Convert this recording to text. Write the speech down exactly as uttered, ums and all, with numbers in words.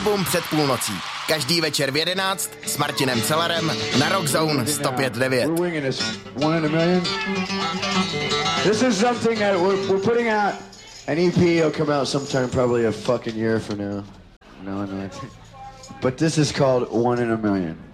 album před půlnocí. Každý večer v jedenáct s Martinem Cellerem na Rock Zone sto pět devět. This is something that we're, we're putting out. An E P will come out sometime, probably a fucking year from now. No, no. But this is called One in a Million.